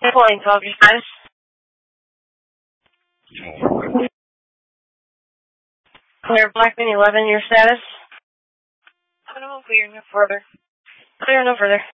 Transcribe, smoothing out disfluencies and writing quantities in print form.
Airplane 12, your status? Clear Blackman 11, your status? Minimum clear, no further. Clear, no further.